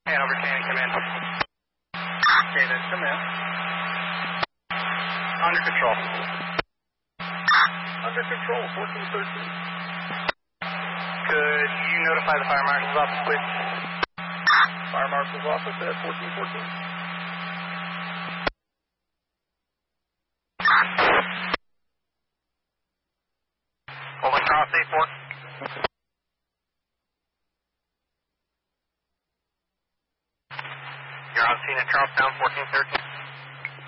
Hanover Canyon, come in. Canyon, come in. Under control. Under control, 1413. Could you notify the Fire Marshal's office, please? Fire Marshal's office at 1414. Over cross 84. You're on scene at Charlestown, 1413.